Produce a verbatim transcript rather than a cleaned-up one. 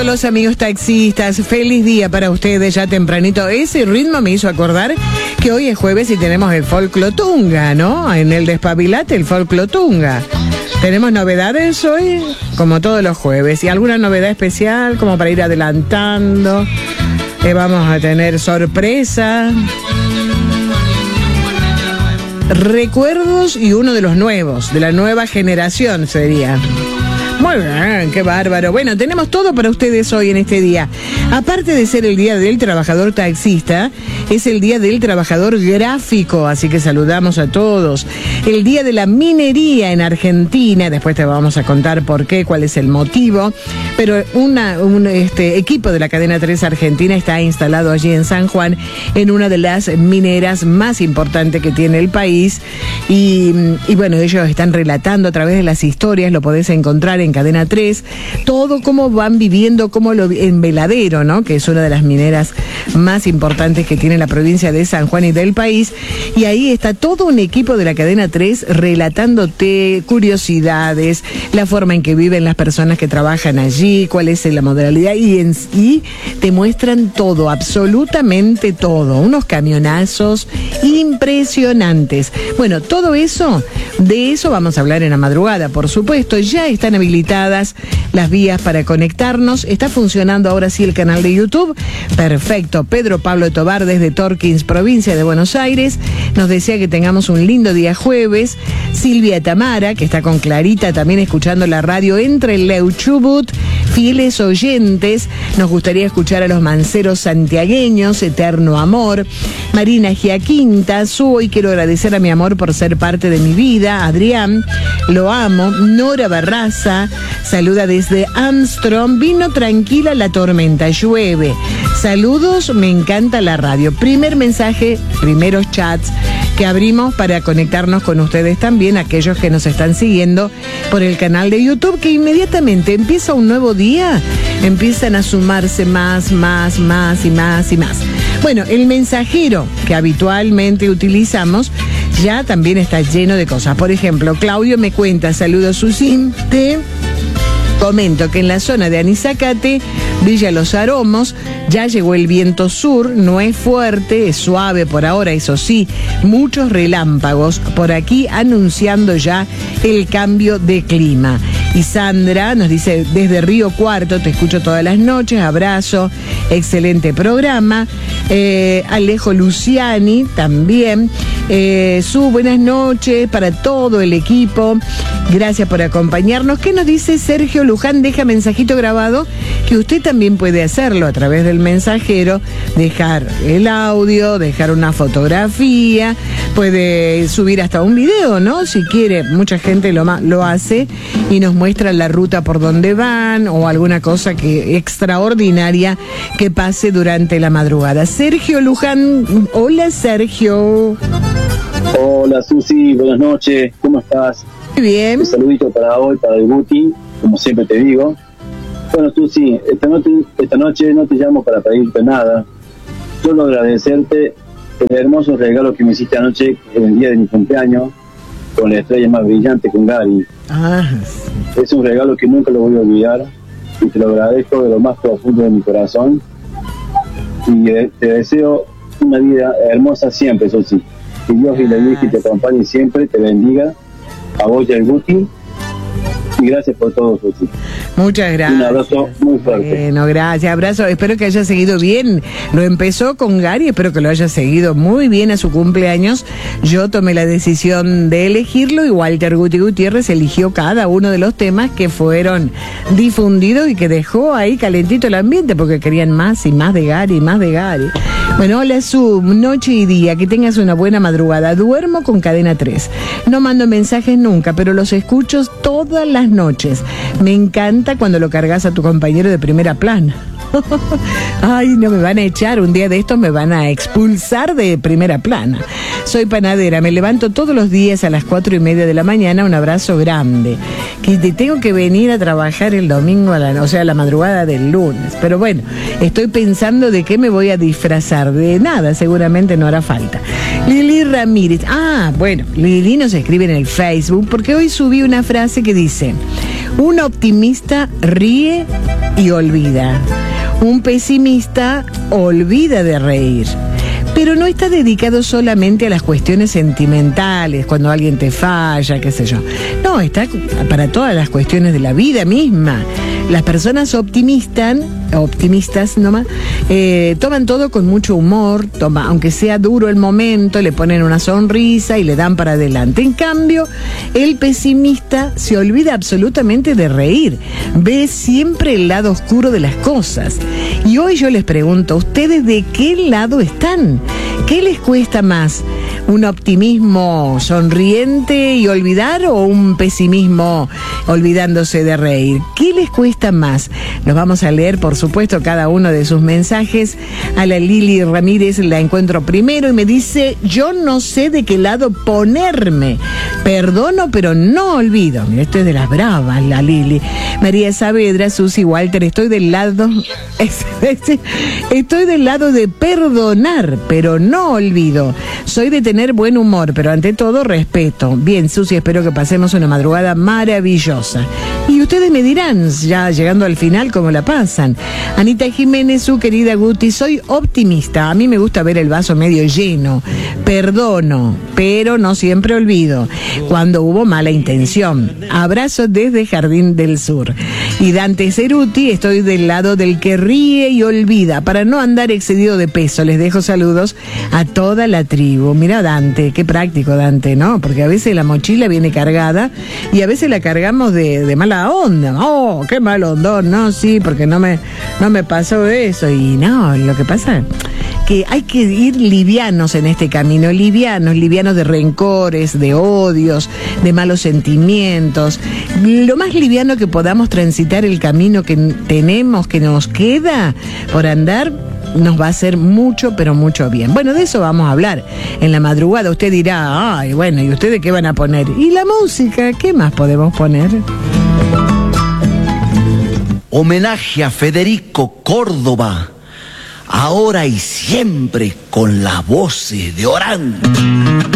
los amigos taxistas, feliz día para ustedes ya tempranito. Ese ritmo me hizo acordar que hoy es jueves y tenemos el Folclotunga, ¿no? En el Despabilate, el Folclotunga. Tenemos novedades hoy, como todos los jueves, y alguna novedad especial como para ir adelantando. Eh, vamos a tener sorpresa, recuerdos y uno de los nuevos, de la nueva generación sería. Muy bien, qué bárbaro. Bueno, tenemos todo para ustedes hoy en este día. Aparte de ser el Día del Trabajador Taxista, es el Día del Trabajador Gráfico, así que saludamos a todos. El Día de la Minería en Argentina, después te vamos a contar por qué, cuál es el motivo, pero una, un este, equipo de la cadena tres Argentina está instalado allí en San Juan, en una de las mineras más importantes que tiene el país, y, y bueno, ellos están relatando a través de las historias, lo podés encontrar en en Cadena tres, todo cómo van viviendo, como lo en Veladero, ¿no? Que es una de las mineras más importantes que tiene la provincia de San Juan y del país, y ahí está todo un equipo de la Cadena tres relatándote curiosidades, la forma en que viven las personas que trabajan allí, cuál es la modalidad, y, en, y te muestran todo, absolutamente todo, unos camionazos impresionantes. Bueno, todo eso, de eso vamos a hablar en la madrugada, por supuesto. Ya están habilitadas las vías para conectarnos. Está funcionando ahora sí el canal de YouTube. Perfecto. Pedro Pablo Tobar desde Torkins, provincia de Buenos Aires, nos desea que tengamos un lindo día jueves. Silvia Tamara, que está con Clarita también escuchando la radio entre el Leuchubut. Fieles oyentes, nos gustaría escuchar a los manceros santiagueños, Eterno Amor. Marina Giaquinta, hoy quiero agradecer a mi amor por ser parte de mi vida. Adrián, lo amo. Nora Barraza, saluda desde Armstrong. Vino tranquila la tormenta, llueve. Saludos, me encanta la radio. Primer mensaje, primeros chats que abrimos para conectarnos con ustedes también, aquellos que nos están siguiendo por el canal de YouTube, que inmediatamente empieza un nuevo día, empiezan a sumarse más, más, más y más y más. Bueno, el mensajero que habitualmente utilizamos ya también está lleno de cosas. Por ejemplo, Claudio me cuenta, saludos Susi, te comento que en la zona de Anizacate, Villa Los Aromos, ya llegó el viento sur, no es fuerte, es suave por ahora, eso sí, muchos relámpagos por aquí anunciando ya el cambio de clima. Y Sandra nos dice, desde Río Cuarto, te escucho todas las noches, abrazo, excelente programa. Eh, Alejo Luciani también, eh, su buenas noches para todo el equipo, gracias por acompañarnos. ¿Qué nos dice Sergio Luján? Deja mensajito grabado, que usted también puede hacerlo a través del mensajero, dejar el audio, dejar una fotografía, puede subir hasta un video, ¿no? Si quiere, mucha gente lo, lo hace y nos muestra la ruta por donde van o alguna cosa que extraordinaria que pase durante la madrugada. Sergio Luján, hola Sergio. Hola Susi, buenas noches, ¿cómo estás? Muy bien. Un saludito para hoy, para el Guti, como siempre te digo. Bueno Susi, esta noche, esta noche no te llamo para pedirte nada, solo agradecerte el hermoso regalo que me hiciste anoche en el día de mi cumpleaños, con la estrella más brillante, con Gary. Ah, sí. Es un regalo que nunca lo voy a olvidar y te lo agradezco de lo más profundo de mi corazón, y te deseo una vida hermosa siempre, Susi. Que Dios y la Virgen te acompañen siempre, te bendiga, a vos y al Guti, y gracias por todo, Susi. Muchas gracias. Un abrazo muy fuerte. Bueno, gracias, abrazo. Espero que haya seguido bien. Lo empezó con Gary, espero que lo haya seguido muy bien a su cumpleaños. Yo tomé la decisión de elegirlo y Walter Guti Gutiérrez eligió cada uno de los temas que fueron difundidos y que dejó ahí calentito el ambiente porque querían más y más de Gary, más de Gary. Bueno, hola Su, noche y día, que tengas una buena madrugada. Duermo con Cadena tres. No mando mensajes nunca, pero los escucho todas las noches. Me encanta cuando lo cargas a tu compañero de primera plana. Ay, no me van a echar, un día de estos me van a expulsar de primera plana. Soy panadera, me levanto todos los días a las cuatro y media de la mañana, un abrazo grande. Que te tengo que venir a trabajar el domingo, a la, o sea, a la madrugada del lunes. Pero bueno, estoy pensando de qué me voy a disfrazar. De nada, seguramente no hará falta. Lili Ramírez, ah, bueno, Lili nos escribe en el Facebook, porque hoy subí una frase que dice: Un optimista ríe y olvida. Un pesimista olvida de reír. Pero no está dedicado solamente a las cuestiones sentimentales, cuando alguien te falla, qué sé yo. No, está para todas las cuestiones de la vida misma. Las personas optimistas, optimistas nomás, eh, toman todo con mucho humor, toma, aunque sea duro el momento, le ponen una sonrisa y le dan para adelante. En cambio, el pesimista se olvida absolutamente de reír, ve siempre el lado oscuro de las cosas. Y hoy yo les pregunto, ¿ustedes de qué lado están? ¿Qué les cuesta más? ¿Un optimismo sonriente y olvidar o un pesimismo olvidándose de reír? ¿Qué les cuesta más? Los vamos a leer, por supuesto, cada uno de sus mensajes. A la Lili Ramírez la encuentro primero y me dice, yo no sé de qué lado ponerme. Perdono, pero no olvido. Mira, esto es de las bravas, la Lili. María Saavedra, Susi Walter, estoy del lado... Estoy del lado de perdonar, pero no olvido. Soy de tener buen humor, pero ante todo respeto. Bien, Susi, espero que pasemos una madrugada maravillosa. Y ustedes me dirán, ya llegando al final, cómo la pasan. Anita Jiménez, su querida Guti, soy optimista. A mí me gusta ver el vaso medio lleno. Perdono, pero no siempre olvido cuando hubo mala intención. Abrazo desde Jardín del Sur. Y Dante Ceruti, estoy del lado del que ríe y olvida, para no andar excedido de peso. Les dejo saludos a toda la tribu. Mira, Dante, qué práctico, Dante, ¿no? Porque a veces la mochila viene cargada y a veces la cargamos de, de mala onda. Oh, qué mal hondón, no, sí, porque no me, no me pasó eso. Y no, lo que pasa que hay que ir livianos en este camino, livianos, livianos de rencores, de odios, de malos sentimientos. Lo más liviano que podamos transitar el camino que tenemos, que nos queda por andar, nos va a hacer mucho, pero mucho bien. Bueno, de eso vamos a hablar en la madrugada. Usted dirá, ay, bueno, ¿y ustedes qué van a poner? ¿Y la música? ¿Qué más podemos poner? Homenaje a Federico Córdoba, ahora y siempre con las voces de Orán.